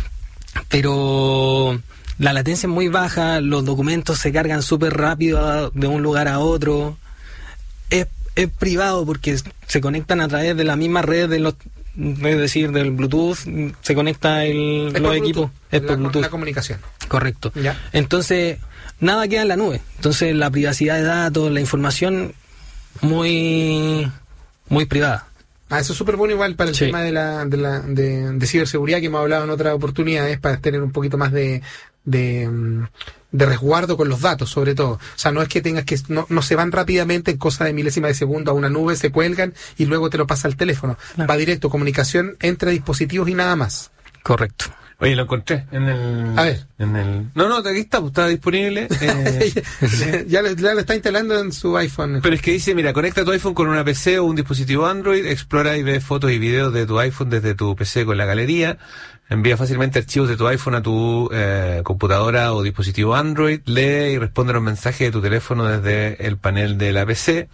Speaker 13: Pero la latencia es muy baja, los documentos se cargan súper rápido de un lugar a otro. Es privado porque se conectan a través de la misma red es decir, del Bluetooth, se conecta los equipos. Es por Bluetooth.
Speaker 12: La comunicación.
Speaker 13: Correcto. ¿Ya? Entonces, nada queda en la nube. Entonces, la privacidad de datos, la información, muy privada.
Speaker 12: Eso es súper bueno igual para el tema de ciberseguridad que hemos hablado en otras oportunidades, para tener un poquito más de resguardo con los datos, sobre todo. O sea, no es que tengas que... No se van rápidamente en cosa de milésima de segundo a una nube, se cuelgan y luego te lo pasa al teléfono. Va directo, comunicación entre dispositivos y nada más.
Speaker 13: Correcto.
Speaker 11: Oye, lo encontré en el...
Speaker 12: A ver.
Speaker 11: No, aquí está disponible.
Speaker 12: ya lo está instalando en su iPhone.
Speaker 11: Pero es que dice, mira, conecta tu iPhone con una PC o un dispositivo Android, explora y ve fotos y videos de tu iPhone desde tu PC con la galería, envía fácilmente archivos de tu iPhone a tu computadora o dispositivo Android, lee y responde los mensajes de tu teléfono desde el panel de la PC.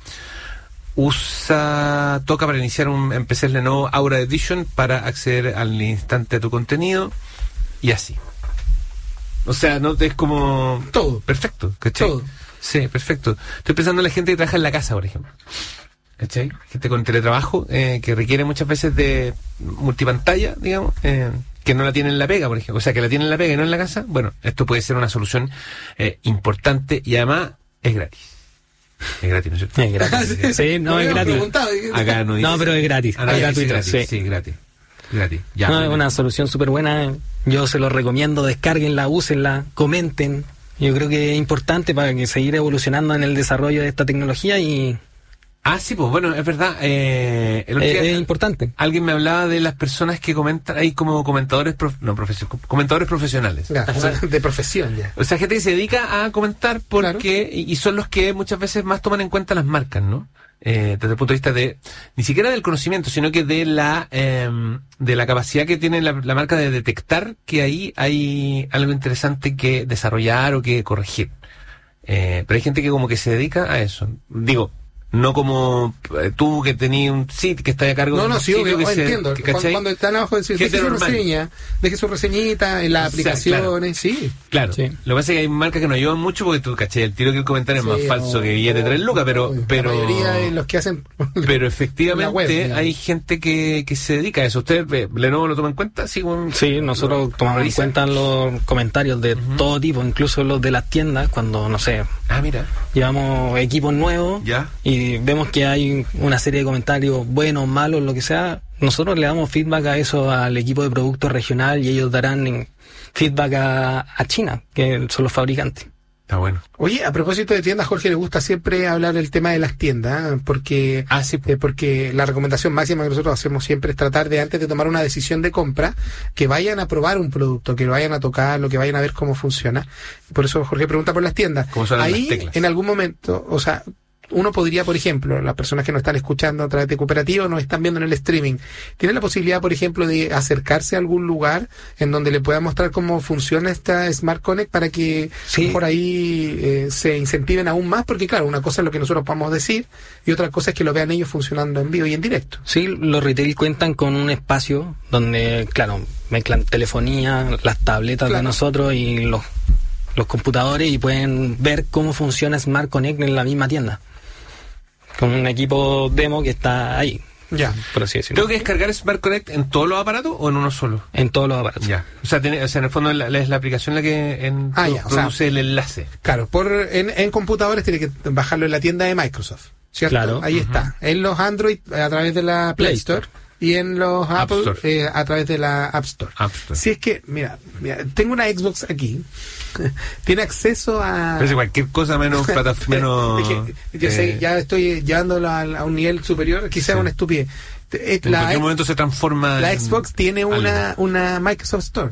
Speaker 11: Toca para iniciar en PCs Lenovo Aura Edition para acceder al instante a tu contenido y así. O sea, no es como...
Speaker 12: Todo.
Speaker 11: Perfecto, ¿cachai?
Speaker 12: Todo.
Speaker 11: Sí, perfecto. Estoy pensando en la gente que trabaja en la casa, por ejemplo. ¿Cachai? Gente con teletrabajo que requiere muchas veces de multipantalla, digamos, que no la tienen en la pega, por ejemplo. O sea, que la tienen en la pega y no en la casa. Bueno, esto puede ser una solución importante y además es gratis. Es gratis, ¿no es cierto?
Speaker 13: Es gratis. Sí, no, es gratis.
Speaker 11: Acá no dice.
Speaker 13: No, pero es gratis.
Speaker 11: Es gratuito. Sí, gratis. Ya,
Speaker 13: no, es una solución súper buena. Yo se lo recomiendo. Descárguenla, úsenla, comenten. Yo creo que es importante para que seguir evolucionando en el desarrollo de esta tecnología y...
Speaker 11: Sí, pues bueno, es verdad. Es
Speaker 13: importante.
Speaker 11: Alguien me hablaba de las personas que comentan, hay como comentadores, comentadores profesionales.
Speaker 12: Ya, de profesión ya.
Speaker 11: O sea, gente que se dedica a comentar porque, claro. y son los que muchas veces más toman en cuenta las marcas, ¿no? Desde el punto de vista ni siquiera del conocimiento, sino que de la capacidad que tiene la marca de detectar que ahí hay algo interesante que desarrollar o que corregir. Pero hay gente que como que se dedica a eso. Digo, no como tú que tenías un sitio que está a cargo de un
Speaker 12: sí,
Speaker 11: sitio
Speaker 12: entiendo. Cuando están abajo de decir, deje su reseñita en las aplicaciones, claro. Sí.
Speaker 11: Claro. Sí. Lo que pasa es que hay marcas que nos ayudan mucho porque tú, ¿cachai? El tiro que el comentario es más falso que billete de 3 lucas, pero
Speaker 12: la mayoría de los que hacen
Speaker 11: pero efectivamente
Speaker 12: web,
Speaker 11: hay gente que se dedica a eso. ¿Usted Lenovo lo toma en cuenta?
Speaker 13: Sí, nosotros tomamos en cuenta los comentarios de todo tipo, incluso los de las tiendas, cuando, no sé,
Speaker 11: mira,
Speaker 13: llevamos equipos nuevos y vemos que hay una serie de comentarios buenos, malos, lo que sea. Nosotros le damos feedback a eso al equipo de producto regional y ellos darán feedback a China, que son los fabricantes.
Speaker 11: Está bueno.
Speaker 12: Oye, a propósito de tiendas, Jorge le gusta siempre hablar del tema de las tiendas, porque porque la recomendación máxima que nosotros hacemos siempre es tratar de, antes de tomar una decisión de compra, que vayan a probar un producto, que lo vayan a tocarlo, que vayan a ver cómo funciona. Por eso Jorge pregunta por las tiendas.
Speaker 11: ¿Cómo son
Speaker 12: ahí,
Speaker 11: las teclas?
Speaker 12: En algún momento, o sea, uno podría, por ejemplo, las personas que nos están escuchando a través de Cooperativa o nos están viendo en el streaming, tienen la posibilidad, por ejemplo, de acercarse a algún lugar en donde le pueda mostrar cómo funciona esta Smart Connect para que por ahí se incentiven aún más, porque claro, una cosa es lo que nosotros podemos decir y otra cosa es que lo vean ellos funcionando en vivo y en directo.
Speaker 13: Sí, los retail cuentan con un espacio donde, claro, mezclan telefonía, las tabletas de nosotros y los computadores y pueden ver cómo funciona Smart Connect en la misma tienda. Con un equipo demo que está ahí.
Speaker 12: Ya.
Speaker 13: Por así decirlo.
Speaker 11: ¿Tengo que descargar Smart Connect en todos los aparatos o en uno solo?
Speaker 13: En todos los aparatos.
Speaker 11: Ya. O sea, en el fondo es la aplicación la que produce el enlace.
Speaker 12: Claro, en computadores tiene que bajarlo en la tienda de Microsoft, ¿cierto? Claro. Ahí está. En los Android a través de la Play Store. Y en los Apple a través de la App Store. Si es que, mira, tengo una Xbox aquí. Tiene acceso a...
Speaker 11: Parece cualquier cosa menos plataforma.
Speaker 12: Yo sé, ya estoy llevándolo a un nivel superior, quizás una estupidez.
Speaker 11: En cualquier momento se transforma.
Speaker 12: La Xbox tiene una Microsoft Store.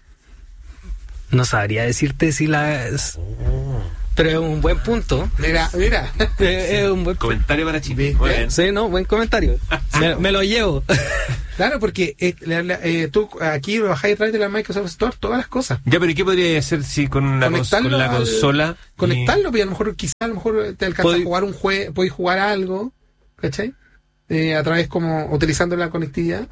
Speaker 13: No sabría decirte si pero es un buen punto.
Speaker 12: Mira.
Speaker 13: Es un buen
Speaker 11: comentario para Chile.
Speaker 13: Sí, buen comentario. me lo llevo.
Speaker 12: Claro, porque tú aquí bajáis a través de la Microsoft Store todas las cosas.
Speaker 11: Ya, pero ¿qué podría hacer si con la consola?
Speaker 12: Conectarlo, pero a lo mejor te alcanza a jugar un juego, podéis jugar algo, ¿cachai? A través como utilizando la conectividad.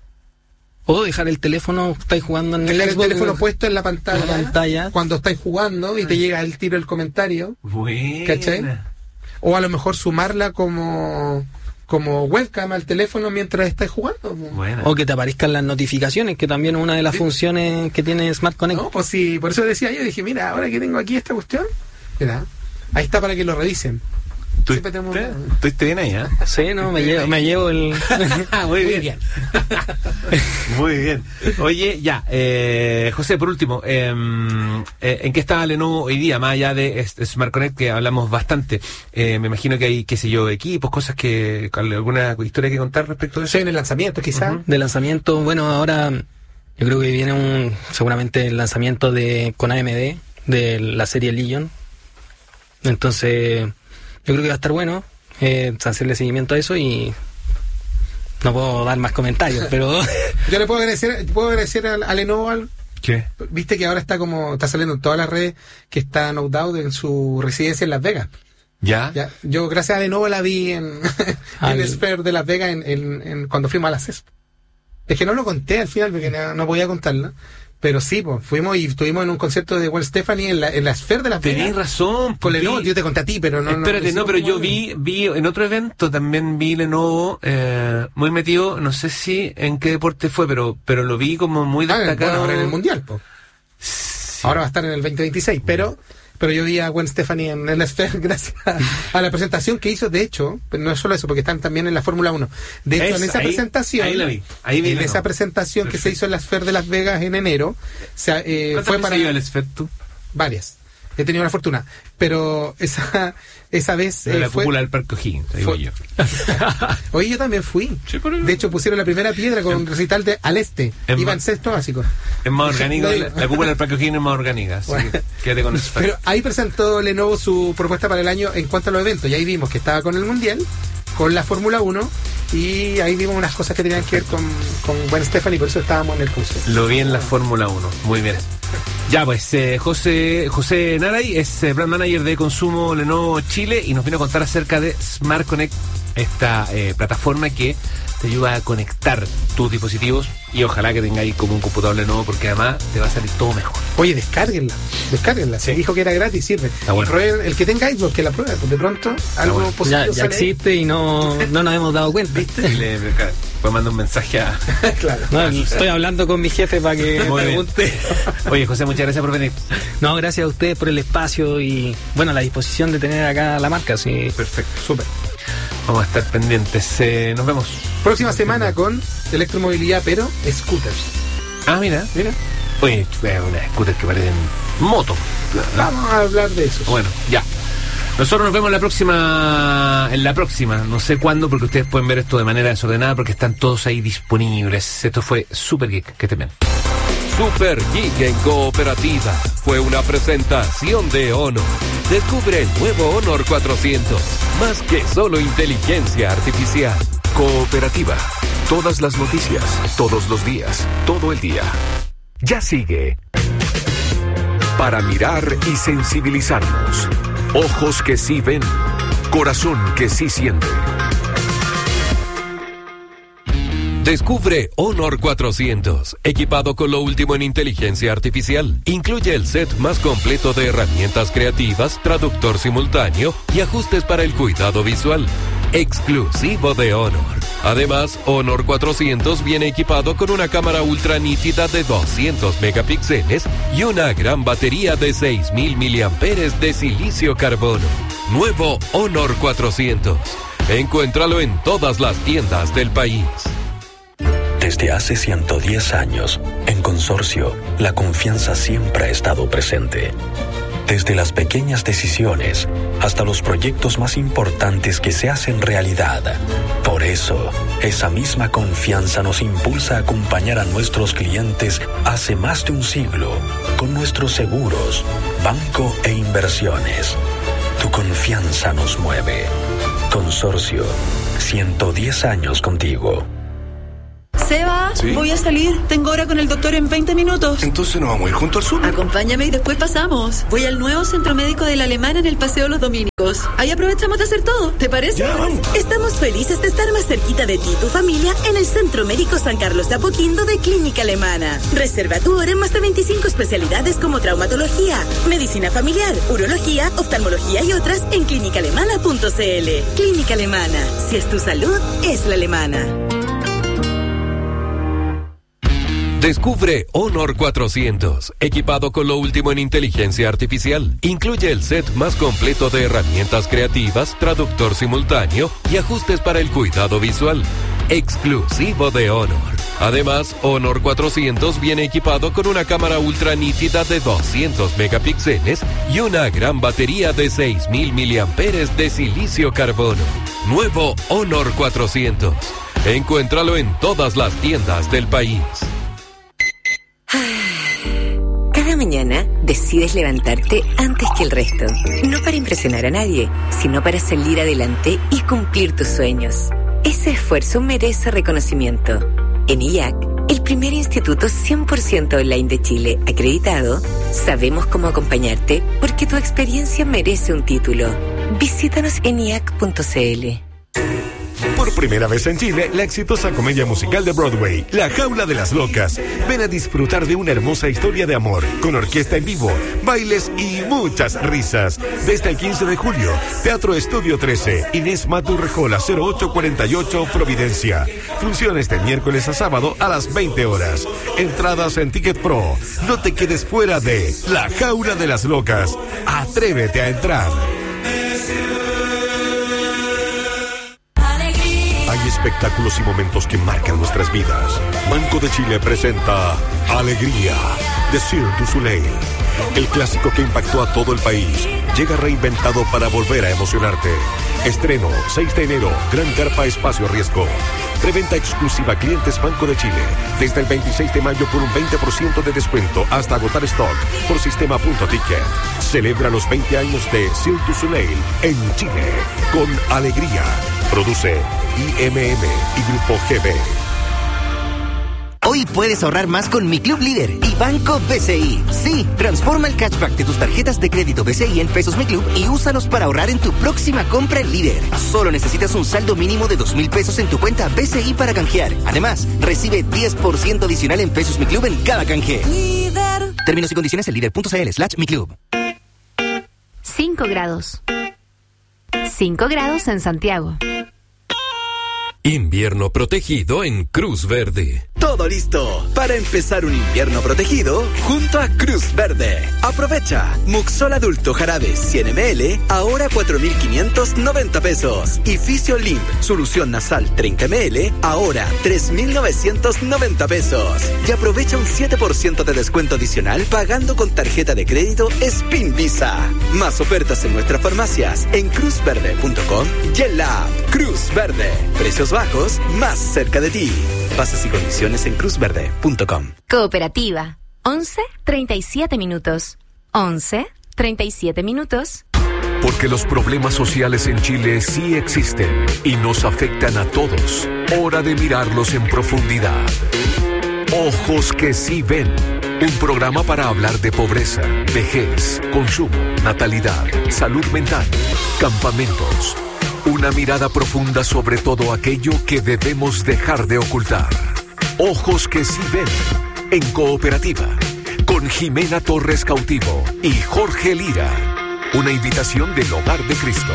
Speaker 13: O dejar el teléfono, estáis jugando en
Speaker 12: el teléfono puesto en la pantalla cuando estáis jugando y te llega el tiro el comentario.
Speaker 11: Buena.
Speaker 12: ¿Cachai? O a lo mejor sumarla como webcam al teléfono mientras estáis jugando.
Speaker 11: Buena.
Speaker 13: O que te aparezcan las notificaciones, que también es una de las funciones que tiene Smart Connect.
Speaker 12: No, pues sí, por eso decía yo, dije, mira, ahora que tengo aquí esta cuestión, mira, ahí está para que lo revisen.
Speaker 11: ¿Estuviste bien ahí,
Speaker 13: Sí, no, me llevo el...
Speaker 11: Muy bien. Muy bien. Oye, ya, José, por último, ¿en qué está Lenovo hoy día? Más allá de Smart Connect, que hablamos bastante, me imagino que hay, qué sé yo, equipos, cosas alguna historia que contar respecto de eso.
Speaker 12: Sí, en el lanzamiento, quizás.
Speaker 13: De lanzamiento, bueno, ahora Yo creo que viene seguramente el lanzamiento con AMD de la serie Legion. Entonces, yo creo que va a estar bueno hacerle seguimiento a eso y no puedo dar más comentarios, pero...
Speaker 12: Yo le puedo agradecer a Lenovo algo.
Speaker 11: ¿Qué?
Speaker 12: Viste que ahora está saliendo en todas las redes que está no doubt en su residencia en Las Vegas.
Speaker 11: ¿Ya?
Speaker 12: Yo gracias a Lenovo la vi en el Sphere de Las Vegas cuando fuimos a la CESP. Es que no lo conté al final porque no podía contarlo. Pero sí, pues, fuimos y estuvimos en un concierto de Gwen Stefani en la Sphere de Las Vegas.
Speaker 11: Tenés razón.
Speaker 12: Con Lenovo, yo te conté a ti, pero no...
Speaker 11: Espérate, pero yo vi en otro evento también vi Lenovo muy metido, no sé si en qué deporte fue, pero lo vi como muy destacado.
Speaker 12: Bueno, ahora en el Mundial, pues. Sí. Ahora va a estar en el 2026, pero yo vi a Gwen Stefani en la Sphere gracias a la presentación que hizo, de hecho, pero no es solo eso, porque están también en la Fórmula 1. De hecho, en esa presentación,
Speaker 11: ahí la vi. Ahí vi
Speaker 12: en esa presentación Perfecto. Que se hizo en la Sphere de Las Vegas en enero, fue para...
Speaker 11: ¿Cuántas veces tú?
Speaker 12: Varias. He tenido la fortuna, pero esa vez
Speaker 11: de la cúpula del Parque O'Higgins, digo yo.
Speaker 12: Oye, yo también fui. Sí, de hecho, pusieron la primera piedra con un recital de Al Este. Iba en sexto básico.
Speaker 11: Es más orgánico, la cúpula del Parque O'Higgins es más orgánica, así que quédate con eso.
Speaker 12: Pero ahí presentó Lenovo su propuesta para el año en cuanto a los eventos, y ahí vimos que estaba con el Mundial, con la Fórmula 1, y ahí vimos unas cosas que tenían que ver con Gwen Stefani, por eso estábamos en el concierto.
Speaker 11: Lo vi en la Fórmula 1, muy bien. Ya, pues, José Naray es brand manager de consumo Lenovo Chile y nos vino a contar acerca de Smart Connect, esta plataforma que te ayuda a conectar tus dispositivos y ojalá que tengáis como un computador Lenovo porque además te va a salir todo mejor.
Speaker 12: Oye, descárguenla. Sí. Se dijo que era gratis, sirve.
Speaker 11: Bueno.
Speaker 12: El que tenga iPhone, que la pruebe, pues de pronto algo positivo
Speaker 13: ya existe ahí. Y no nos hemos dado cuenta.
Speaker 12: ¿Viste?
Speaker 11: Pues manda un mensaje a...
Speaker 12: Claro.
Speaker 13: Estoy hablando con mi jefe para que me pregunte.
Speaker 11: Oye, José, muchas gracias por venir.
Speaker 13: No, gracias a ustedes por el espacio y, bueno, la disposición de tener acá la marca. Sí.
Speaker 11: Perfecto, súper. Vamos a estar pendientes. Nos vemos.
Speaker 12: Próxima semana con electromovilidad, pero scooters.
Speaker 11: Ah, mira. Oye, una scooter que parecen moto.
Speaker 12: Vamos a hablar de eso.
Speaker 11: Bueno, ya. Nosotros nos vemos en la próxima, no sé cuándo, porque ustedes pueden ver esto de manera desordenada, porque están todos ahí disponibles. Esto fue Super Geek, que temen.
Speaker 1: Super Geek en Cooperativa fue una presentación de Honor. Descubre el nuevo Honor 400, más que solo inteligencia artificial.
Speaker 10: Cooperativa, todas las noticias, todos los días, todo el día. Ya sigue. Para mirar y sensibilizarnos. Ojos que sí ven, corazón que sí siente.
Speaker 1: Descubre Honor 400, equipado con lo último en inteligencia artificial. Incluye el set más completo de herramientas creativas, traductor simultáneo y ajustes para el cuidado visual. Exclusivo de Honor. Además, Honor 400 viene equipado con una cámara ultra nítida de 200 megapíxeles y una gran batería de 6.000 miliamperes de silicio carbono. Nuevo Honor 400. Encuéntralo en todas las tiendas del país.
Speaker 14: Desde hace 110 años, en Consorcio, la confianza siempre ha estado presente. Desde las pequeñas decisiones hasta los proyectos más importantes que se hacen realidad. Por eso, esa misma confianza nos impulsa a acompañar a nuestros clientes hace más de un siglo con nuestros seguros, banco e inversiones. Tu confianza nos mueve. Consorcio, 110 años contigo.
Speaker 15: Seba, ¿sí? Voy a salir. Tengo hora con el doctor en 20 minutos.
Speaker 16: Entonces nos vamos a ir junto al sur.
Speaker 15: Acompáñame y después pasamos. Voy al nuevo centro médico de la Alemana en el Paseo Los Dominicos. Ahí aprovechamos de hacer todo. ¿Te parece?
Speaker 16: Ya, vamos.
Speaker 17: Estamos felices de estar más cerquita de ti y tu familia en el Centro Médico San Carlos de Apoquindo de Clínica Alemana. Reserva tu hora en más de 25 especialidades como traumatología, medicina familiar, urología, oftalmología y otras en clinicaalemana.cl. Clínica Alemana. Si es tu salud, es la alemana.
Speaker 1: Descubre Honor 400, equipado con lo último en inteligencia artificial. Incluye el set más completo de herramientas creativas, traductor simultáneo y ajustes para el cuidado visual. Exclusivo de Honor. Además, Honor 400 viene equipado con una cámara ultra nítida de 200 megapíxeles y una gran batería de 6.000 miliamperes de silicio carbono. Nuevo Honor 400. Encuéntralo en todas las tiendas del país.
Speaker 16: mañana decides levantarte antes que el resto. No para impresionar a nadie, sino para salir adelante y cumplir tus sueños. Ese esfuerzo merece reconocimiento. En IAC, el primer instituto 100% online de Chile acreditado, sabemos cómo acompañarte porque tu experiencia merece un título. Visítanos en IAC.cl.
Speaker 4: Por primera vez en Chile, la exitosa comedia musical de Broadway, La Jaula de las Locas. Ven a disfrutar de una hermosa historia de amor, con orquesta en vivo, bailes y muchas risas. Desde el 15 de julio, Teatro Estudio 13, Inés Maturrejola, 0848, Providencia. Funciones de miércoles a sábado a las 20 horas. Entradas en Ticket Pro. No te quedes fuera de La Jaula de las Locas. Atrévete a entrar. Hay espectáculos y momentos que marcan nuestras vidas. Banco de Chile presenta Alegría, de Cirque du Soleil. El clásico que impactó a todo el país llega reinventado para volver a emocionarte. Estreno 6 de enero, Gran Carpa Espacio Riesgo. Preventa exclusiva a clientes Banco de Chile. Desde el 26 de mayo por un 20% de descuento hasta agotar stock por sistema.ticket. Celebra los 20 años de Cirque du Soleil en Chile con Alegría. Produce IMM y Grupo GB.
Speaker 18: Hoy puedes ahorrar más con Mi Club Líder y Banco BCI. Sí, transforma el cashback de tus tarjetas de crédito BCI en pesos Mi Club y úsalos para ahorrar en tu próxima compra en Líder. Solo necesitas un saldo mínimo de 2,000 pesos en tu cuenta BCI para canjear. Además, recibe 10% adicional en pesos Mi Club en cada canje. Líder. Términos y condiciones en líder.cl/Mi Club.
Speaker 5: 5 grados. 5 grados en Santiago.
Speaker 1: Invierno protegido en Cruz Verde.
Speaker 19: Todo listo para empezar un invierno protegido junto a Cruz Verde. Aprovecha Muxol Adulto Jarabe 100 ml, ahora 4,590 pesos. Y Fisio-Limp Solución Nasal 30 ml, ahora 3,990 pesos. Y aprovecha un 7% de descuento adicional pagando con tarjeta de crédito Spin Visa. Más ofertas en nuestras farmacias en cruzverde.com y en la app Cruz Verde. Precios bajos, más cerca de ti. Bases y condiciones en cruzverde.com.
Speaker 5: Cooperativa. 11:37 minutos. 11:37 minutos.
Speaker 10: Porque los problemas sociales en Chile sí existen y nos afectan a todos. Hora de mirarlos en profundidad. Ojos que sí ven. Un programa para hablar de pobreza, vejez, consumo, natalidad, salud mental, campamentos. Una mirada profunda sobre todo aquello que debemos dejar de ocultar. Ojos que sí ven, en Cooperativa, con Jimena Torres Cautivo y Jorge Lira. Una invitación del Hogar de Cristo.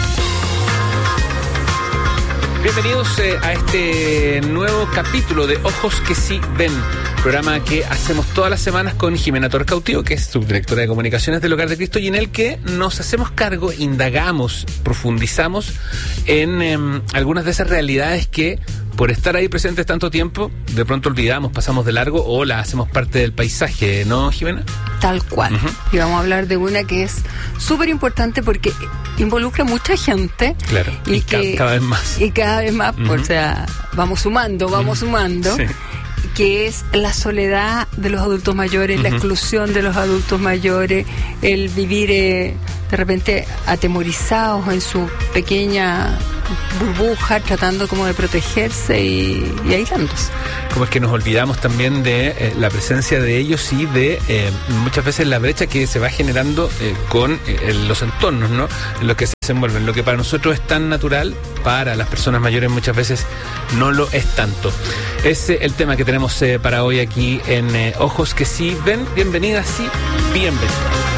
Speaker 11: Bienvenidos a este nuevo capítulo de Ojos que sí ven, programa que hacemos todas las semanas con Jimena Torres Cautivo, que es subdirectora de comunicaciones del Hogar de Cristo, y en el que nos hacemos cargo, indagamos, profundizamos en algunas de esas realidades que por estar ahí presentes tanto tiempo, de pronto olvidamos, pasamos de largo o la hacemos parte del paisaje, ¿no, Jimena?
Speaker 20: Tal cual. Y vamos a hablar de una que es súper importante porque involucra mucha gente.
Speaker 11: Claro, y cada vez más.
Speaker 20: Y cada vez más, o sea, vamos sumando. Sí. Que es la soledad de los adultos mayores, la exclusión de los adultos mayores, el vivir de repente atemorizados en su pequeña burbuja, tratando como de protegerse y aislándose.
Speaker 11: Como es que nos olvidamos también de la presencia de ellos y de muchas veces la brecha que se va generando con los entornos, ¿no? En los que se desenvuelven. Lo que para nosotros es tan natural, para las personas mayores muchas veces no lo es tanto. Es el tema que tenemos para hoy aquí en Ojos que sí ven. Bienvenidas y bienvenidos.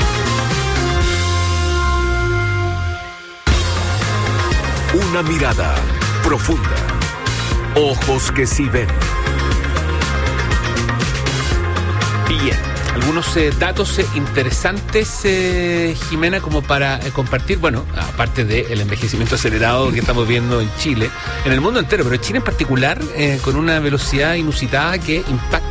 Speaker 10: Una mirada profunda. Ojos que sí ven.
Speaker 11: Bien, algunos datos interesantes, Jimena, como para compartir, bueno, aparte del envejecimiento acelerado que estamos viendo en Chile, en el mundo entero, pero en Chile en particular, con una velocidad inusitada que impacta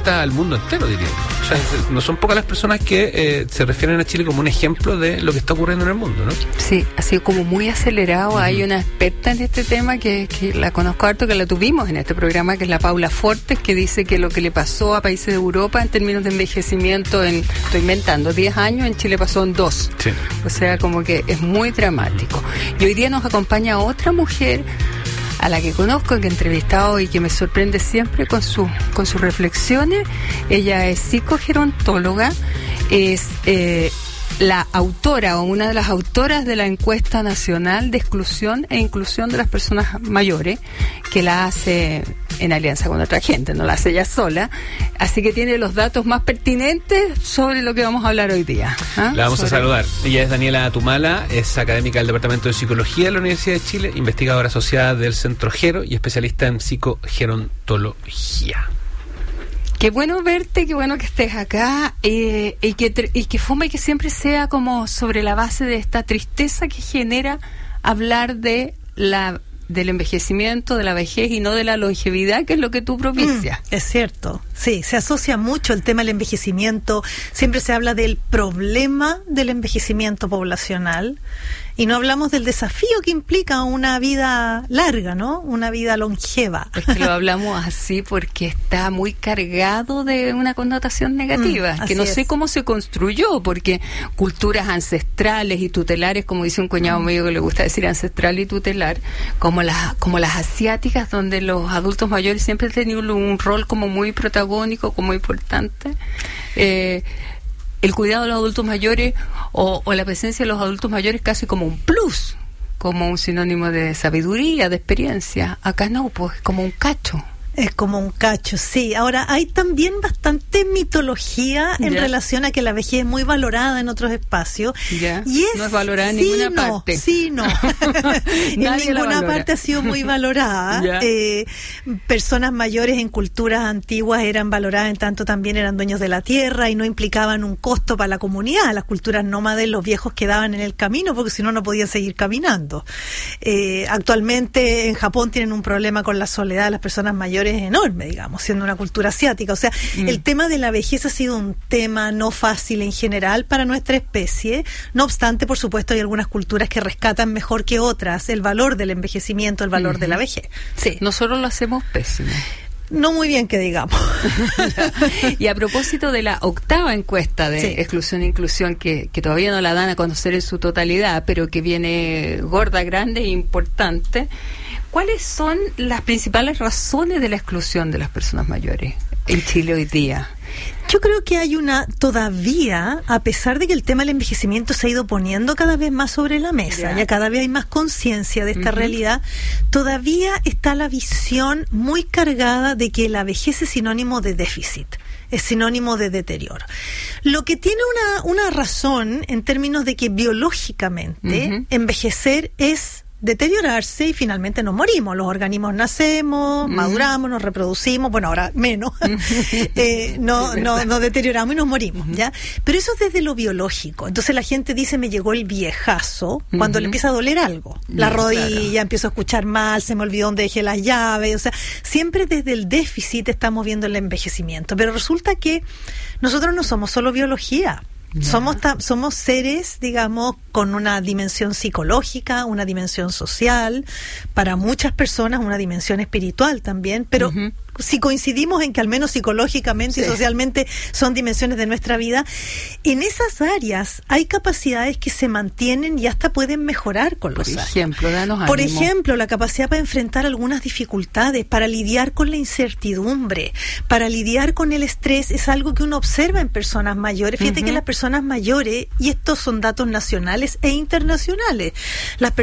Speaker 11: afecta al mundo entero, diría yo. O sea, no son pocas las personas que se refieren a Chile como un ejemplo de lo que está ocurriendo en el mundo, ¿no?
Speaker 20: Sí, ha sido como muy acelerado. Hay una experta en este tema que la conozco harto, que la tuvimos en este programa, que es la Paula Fortes, que dice que lo que le pasó a países de Europa en términos de envejecimiento estoy inventando, 10 años, en Chile pasó en 2.
Speaker 11: Sí.
Speaker 20: O sea, como que es muy dramático. Y hoy día nos acompaña otra mujer a la que conozco, que he entrevistado y que me sorprende siempre con sus reflexiones. Ella es psicogerontóloga, es la autora o una de las autoras de la encuesta nacional de exclusión e inclusión de las personas mayores, que la hace en alianza con otra gente, no la hace ella sola, así que tiene los datos más pertinentes sobre lo que vamos a hablar hoy día.
Speaker 11: La vamos a saludar. Ella es Daniela Tumala, es académica del Departamento de Psicología de la Universidad de Chile, investigadora asociada del Centro Gero y especialista en psicogerontología.
Speaker 20: Qué bueno verte, qué bueno que estés acá, y que fome que siempre sea como sobre la base de esta tristeza que genera hablar del envejecimiento, de la vejez y no de la longevidad, que es lo que tú propicias.
Speaker 21: Es cierto, sí, se asocia mucho el tema del envejecimiento, siempre se habla del problema del envejecimiento poblacional y no hablamos del desafío que implica una vida larga, ¿no? Una vida longeva.
Speaker 20: Es que lo hablamos así porque está muy cargado de una connotación negativa, que no sé cómo se construyó, porque culturas ancestrales y tutelares, como dice un cuñado mío que le gusta decir ancestral y tutelar, como las asiáticas, donde los adultos mayores siempre han tenido un rol como muy protagónico, como importante. El cuidado de los adultos mayores o la presencia de los adultos mayores casi como un plus, como un sinónimo de sabiduría, de experiencia. Acá no, pues como un cacho.
Speaker 21: Es como un cacho, sí. Ahora, hay también bastante mitología en relación a que la vejez es muy valorada en otros espacios. Y
Speaker 20: no es valorada en ninguna parte.
Speaker 21: Sí, no. En ninguna parte ha sido muy valorada. Personas mayores en culturas antiguas eran valoradas, en tanto también eran dueños de la tierra y no implicaban un costo para la comunidad. Las culturas nómades, los viejos quedaban en el camino porque si no, no podían seguir caminando. Actualmente en Japón tienen un problema con la soledad de las personas mayores enorme, digamos, siendo una cultura asiática. O sea, el tema de la vejez ha sido un tema no fácil en general para nuestra especie. No obstante, por supuesto, hay algunas culturas que rescatan mejor que otras el valor del envejecimiento, el valor de la vejez.
Speaker 20: Sí. Nosotros lo hacemos pésimo.
Speaker 21: No muy bien que digamos.
Speaker 20: Y a propósito de la octava encuesta de exclusión e inclusión, que todavía no la dan a conocer en su totalidad, pero que viene gorda, grande e importante, ¿cuáles son las principales razones de la exclusión de las personas mayores en Chile hoy día?
Speaker 21: Yo creo que hay todavía, a pesar de que el tema del envejecimiento se ha ido poniendo cada vez más sobre la mesa, ya cada vez hay más conciencia de esta realidad, todavía está la visión muy cargada de que la vejez es sinónimo de déficit, es sinónimo de deterioro. Lo que tiene una razón en términos de que biológicamente envejecer es deteriorarse y finalmente nos morimos. Los organismos nacemos, maduramos, nos reproducimos, bueno, ahora menos, nos deterioramos y nos morimos, ¿ya? Pero eso es desde lo biológico. Entonces la gente dice, me llegó el viejazo, cuando le empieza a doler algo. La rodilla, empiezo a escuchar mal, se me olvidó dónde dejé las llaves, o sea, siempre desde el déficit estamos viendo el envejecimiento. Pero resulta que nosotros no somos solo biología. Somos seres, digamos, con una dimensión psicológica, una dimensión social, para muchas personas una dimensión espiritual también, pero si coincidimos en que al menos psicológicamente y socialmente son dimensiones de nuestra vida, en esas áreas hay capacidades que se mantienen y hasta pueden mejorar con los años. Por ejemplo, la capacidad para enfrentar algunas dificultades, para lidiar con la incertidumbre, para lidiar con el estrés, es algo que uno observa en personas mayores. Fíjate que las personas mayores, y estos son datos nacionales e internacionales, las